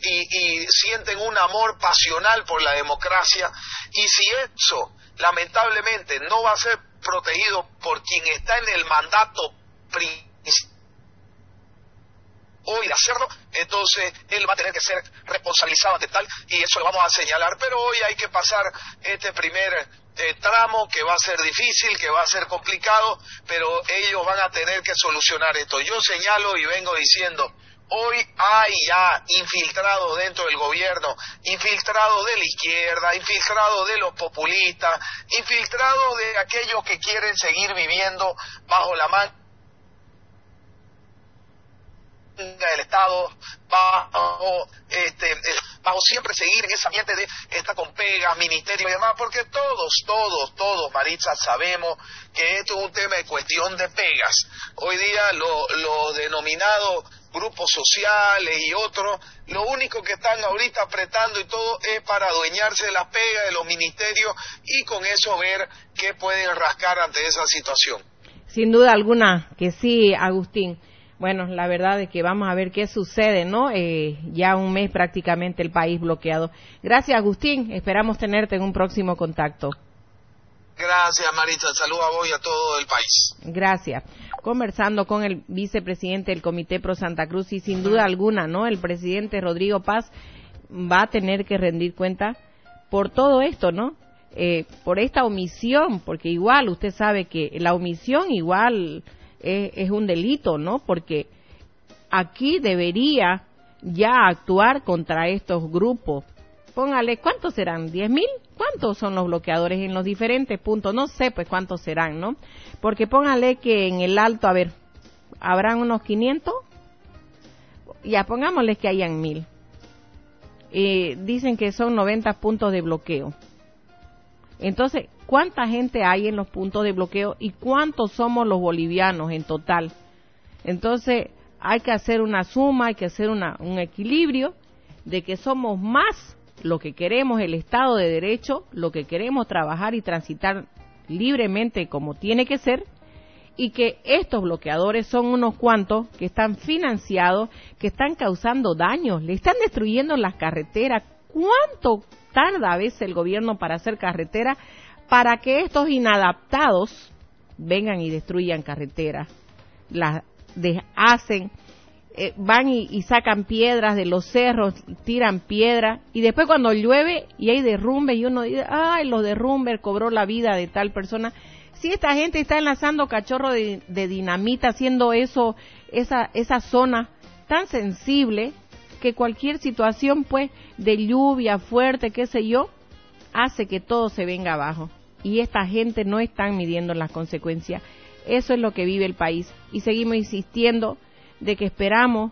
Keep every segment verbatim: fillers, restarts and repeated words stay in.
y, y sienten un amor pasional por la democracia, y si eso lamentablemente no va a ser protegido por quien está en el mandato principal hoy de hacerlo, entonces él va a tener que ser responsabilizado ante tal, y eso lo vamos a señalar. Pero hoy hay que pasar este primer eh, tramo, que va a ser difícil, que va a ser complicado, pero ellos van a tener que solucionar esto. Yo señalo y vengo diciendo, hoy hay ya infiltrados dentro del gobierno, infiltrados de la izquierda, infiltrados de los populistas, infiltrados de aquellos que quieren seguir viviendo bajo la mano del Estado, bajo, este, bajo siempre seguir en ese ambiente de estar con pegas, ministerio y demás, porque todos, todos, todos, Maritza, sabemos que esto es un tema de cuestión de pegas. Hoy día los lo denominados grupos sociales y otros, lo único que están ahorita apretando y todo es para adueñarse de las pegas de los ministerios y con eso ver qué pueden rascar ante esa situación. Sin duda alguna que sí, Agustín. Bueno, la verdad es que vamos a ver qué sucede, ¿no? Eh, ya un mes prácticamente el país bloqueado. Gracias, Agustín. Esperamos tenerte en un próximo contacto. Gracias, Maritza. Saludos a vos y a todo el país. Gracias. Conversando con el vicepresidente del Comité Pro Santa Cruz, y sin duda alguna, ¿no? El presidente Rodrigo Paz va a tener que rendir cuenta por todo esto, ¿no? Eh, por esta omisión, porque igual usted sabe que la omisión igual es, es un delito, ¿no? Porque aquí debería ya actuar contra estos grupos. Póngale, ¿cuántos serán? ¿diez mil? ¿Cuántos son los bloqueadores en los diferentes puntos? No sé, pues, cuántos serán, ¿no? Porque póngale que en el Alto, a ver, ¿habrán unos quinientos? Ya, pongámosle que hayan mil. Eh, dicen que son noventa puntos de bloqueo. Entonces, ¿cuánta gente hay en los puntos de bloqueo y cuántos somos los bolivianos en total? Entonces, hay que hacer una suma, hay que hacer una, un equilibrio de que somos más lo que queremos el Estado de Derecho, lo que queremos trabajar y transitar libremente como tiene que ser, y que estos bloqueadores son unos cuantos que están financiados, que están causando daños, le están destruyendo las carreteras. ¿Cuánto tarda a veces el gobierno para hacer carretera para que estos inadaptados vengan y destruyan carreteras? Las deshacen. Eh, van y, y sacan piedras de los cerros, tiran piedras, y después cuando llueve y hay derrumbe y uno dice, ay, los derrumbes cobró la vida de tal persona. Si esta gente está enlazando cachorro de, de dinamita, haciendo eso, esa, esa zona tan sensible, que cualquier situación pues de lluvia fuerte, qué sé yo, hace que todo se venga abajo, y esta gente no están midiendo las consecuencias. Eso es lo que vive el país, y seguimos insistiendo de que esperamos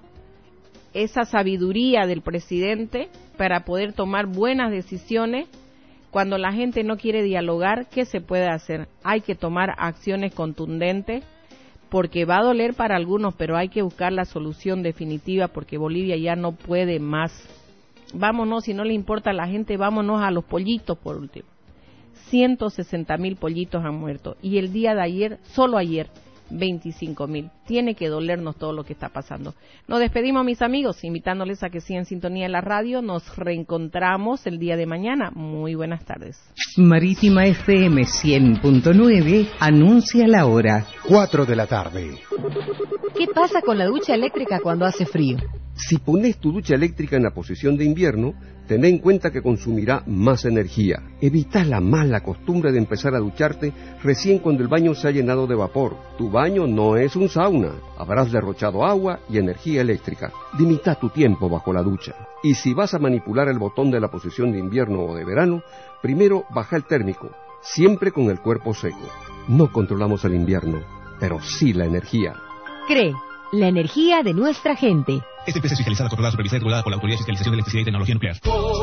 esa sabiduría del presidente para poder tomar buenas decisiones. Cuando la gente no quiere dialogar, ¿qué se puede hacer? Hay que tomar acciones contundentes, porque va a doler para algunos, pero hay que buscar la solución definitiva, porque Bolivia ya no puede más. Vámonos, si no le importa a la gente, vámonos a los pollitos por último. ciento sesenta mil pollitos han muerto, y el día de ayer, solo ayer, veinticinco mil. Tiene que dolernos todo lo que está pasando. Nos despedimos, mis amigos, invitándoles a que sigan en sintonía en la radio. Nos reencontramos el día de mañana. Muy buenas tardes. Marítima F M cien punto nueve anuncia la hora. cuatro de la tarde. ¿Qué pasa con la ducha eléctrica cuando hace frío? Si pones tu ducha eléctrica en la posición de invierno, ten en cuenta que consumirá más energía. Evita la mala costumbre de empezar a ducharte recién cuando el baño se ha llenado de vapor. Tu baño no es un sauna. Habrás derrochado agua y energía eléctrica. Limita tu tiempo bajo la ducha. Y si vas a manipular el botón de la posición de invierno o de verano, primero baja el térmico, siempre con el cuerpo seco. No controlamos el invierno, pero sí la energía. CRE, la energía de nuestra gente. Esta empresa es fiscalizada, controlada, supervisada y regulada por la Autoridad de Fiscalización de Electricidad y Tecnología Nuclear.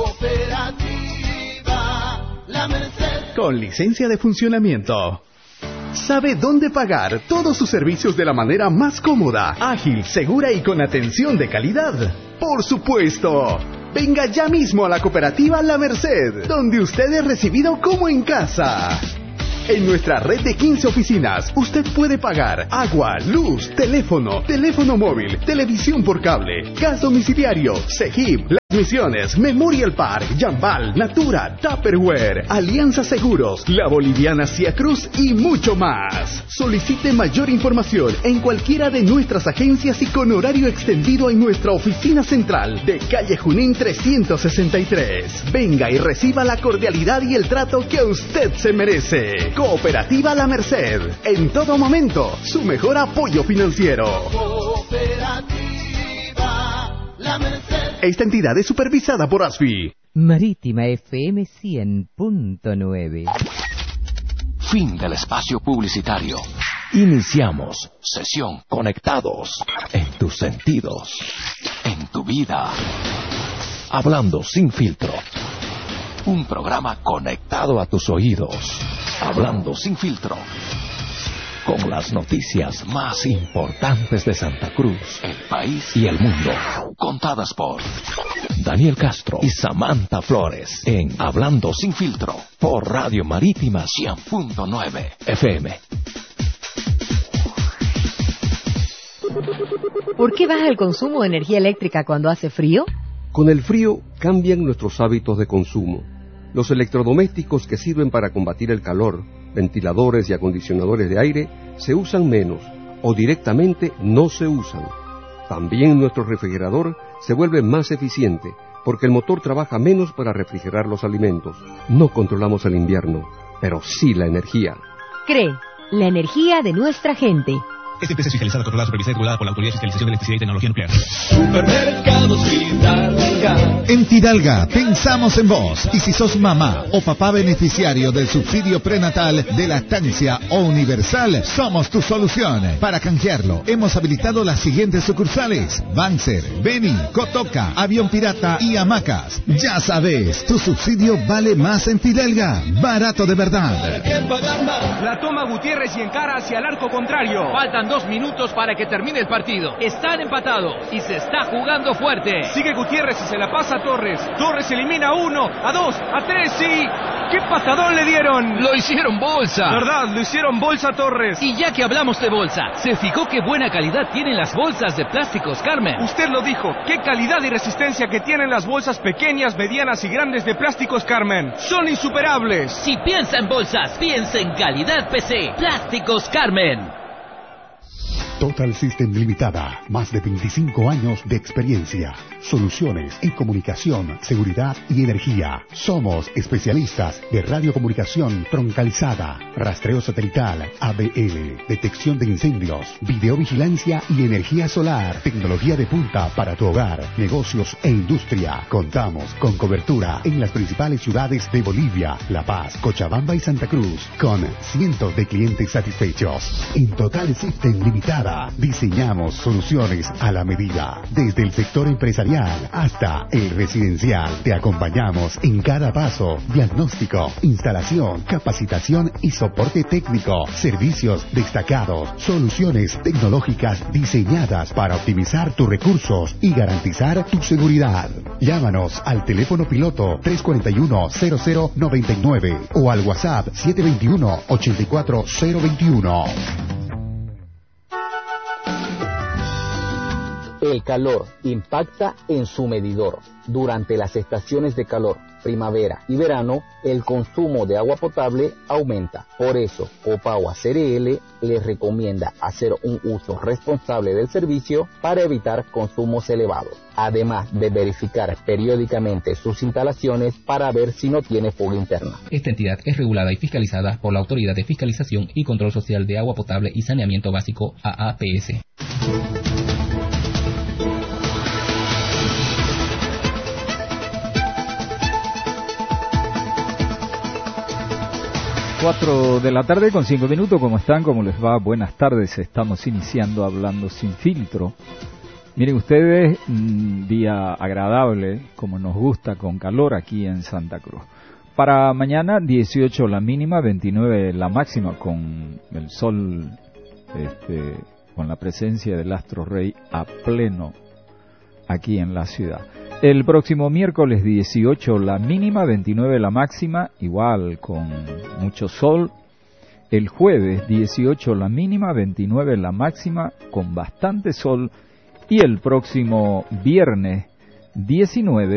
Cooperativa La Merced. Con licencia de funcionamiento. ¿Sabe dónde pagar todos sus servicios de la manera más cómoda, ágil, segura y con atención de calidad? ¡Por supuesto! Venga ya mismo a la Cooperativa La Merced, donde usted es recibido como en casa. En nuestra red de quince oficinas, usted puede pagar agua, luz, teléfono, teléfono móvil, televisión por cable, gas domiciliario, Cegip, Misiones, Memorial Park, Jambal, Natura, Tupperware, Alianza Seguros, La Boliviana Cia Cruz y mucho más. Solicite mayor información en cualquiera de nuestras agencias y con horario extendido en nuestra oficina central de calle Junín trescientos sesenta y tres. Venga y reciba la cordialidad y el trato que usted se merece. Cooperativa La Merced, en todo momento, su mejor apoyo financiero. Cooperativa La Merced. Esta entidad es supervisada por A S F I. Marítima F M cien punto nueve. Fin del espacio publicitario. Iniciamos sesión Conectados en tus sentidos, en tu vida. Hablando sin filtro. Un programa conectado a tus oídos. Hablando sin filtro. Con las noticias más importantes de Santa Cruz, el país y el mundo. Contadas por Daniel Castro y Samantha Flores en Hablando Sin Filtro por Radio Marítima cien punto nueve F M. ¿Por qué baja el consumo de energía eléctrica cuando hace frío? Con el frío cambian nuestros hábitos de consumo. Los electrodomésticos que sirven para combatir el calor, ventiladores y acondicionadores de aire, se usan menos o directamente no se usan. También nuestro refrigerador se vuelve más eficiente porque el motor trabaja menos para refrigerar los alimentos. No controlamos el invierno, pero sí la energía. CRE, la energía de nuestra gente. Esta empresa es fiscalizada, controlada, supervisada y regulada por la Autoridad de Fiscalización de Electricidad y Tecnología Nuclear. Supermercados Fidalga. En Fidalga pensamos en vos. Y si sos mamá o papá beneficiario del subsidio prenatal de lactancia o universal, somos tu solución. Para canjearlo, hemos habilitado las siguientes sucursales: Banzer, Beni, Cotoca, Avión Pirata y Hamacas. Ya sabes, tu subsidio vale más en Fidalga. Barato de verdad. La toma Gutiérrez y encara hacia el arco contrario. Faltan dos minutos para que termine el partido. Están empatados y se está jugando fuerte. Sigue Gutiérrez y se la pasa a Torres. Torres elimina a uno, a dos, a tres y... ¡qué patadón le dieron! Lo hicieron bolsa. ¿Verdad? Lo hicieron bolsa Torres. Y ya que hablamos de bolsa, ¿se fijó qué buena calidad tienen las bolsas de Plásticos Carmen? Usted lo dijo. ¡Qué calidad y resistencia que tienen las bolsas pequeñas, medianas y grandes de Plásticos Carmen! ¡Son insuperables! Si piensa en bolsas, piensa en calidad P C. Plásticos Carmen. Total System Limitada, más de veinticinco años de experiencia, soluciones en comunicación, seguridad y energía. Somos especialistas de radiocomunicación troncalizada, rastreo satelital, A B L, detección de incendios, videovigilancia y energía solar, tecnología de punta para tu hogar, negocios e industria. Contamos con cobertura en las principales ciudades de Bolivia, La Paz, Cochabamba y Santa Cruz, con cientos de clientes satisfechos. En Total System Limitada diseñamos soluciones a la medida. Desde el sector empresarial hasta el residencial, te acompañamos en cada paso. Diagnóstico, instalación, capacitación y soporte técnico. Servicios destacados, soluciones tecnológicas diseñadas para optimizar tus recursos y garantizar tu seguridad. Llámanos al teléfono piloto tres cuatro uno, cero cero nueve nueve o al WhatsApp siete dos uno, ocho cuatro cero dos uno. El calor impacta en su medidor. Durante las estaciones de calor, primavera y verano, el consumo de agua potable aumenta. Por eso, Copagua C R L les recomienda hacer un uso responsable del servicio para evitar consumos elevados, además de verificar periódicamente sus instalaciones para ver si no tiene fuga interna. Esta entidad es regulada y fiscalizada por la Autoridad de Fiscalización y Control Social de Agua Potable y Saneamiento Básico, A A P S. Cuatro de la tarde con cinco minutos. ¿Cómo están? ¿Cómo les va? Buenas tardes. Estamos iniciando Hablando Sin Filtro. Miren ustedes, un día agradable, como nos gusta, con calor aquí en Santa Cruz. Para mañana, dieciocho la mínima, veintinueve la máxima, con el sol, este, con la presencia del astro rey a pleno aquí en la ciudad. El próximo miércoles dieciocho la mínima, veintinueve la máxima, igual con mucho sol. El jueves dieciocho la mínima, veintinueve la máxima, con bastante sol. Y el próximo viernes diecinueve